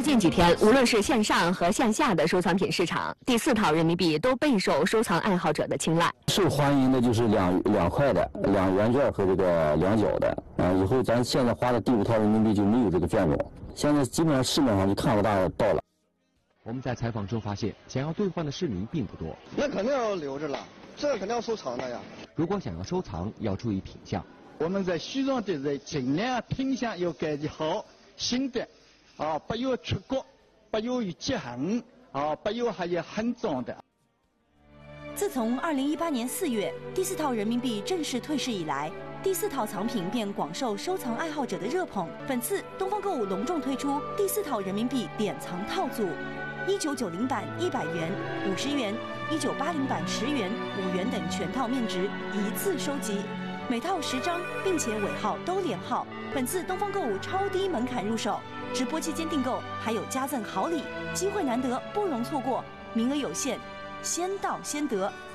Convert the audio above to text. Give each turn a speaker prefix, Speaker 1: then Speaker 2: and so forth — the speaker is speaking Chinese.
Speaker 1: 近几天，无论是线上和线下的收藏品市场，第4套人民币都备受收藏爱好者的青睐。
Speaker 2: 受欢迎的就是两块的、2元券和这个2角的。以后咱现在花的第5套人民币就没有这个券种，现在基本上市面上就看不到了。
Speaker 3: 我们在采访中发现，想要兑换的市民并不多。
Speaker 4: 那肯定要留着了，这肯定要收藏的呀。
Speaker 3: 如果想要收藏，要注意品相。
Speaker 5: 我们在选装的时尽量品相要改的好，新的，不要出国，不要有结痕，不要还有很脏的。
Speaker 6: 自从2018年4月第4套人民币正式退市以来，第4套藏品便广受收藏爱好者的热捧。本次东方购物隆重推出第4套人民币典藏套组，1990版100元、50元、1980版10元、5元等全套面值一次收集。每套10张，并且尾号都连号。本次东方购物超低门槛入手，直播期间订购还有加赠好礼，机会难得，不容错过，名额有限，先到先得。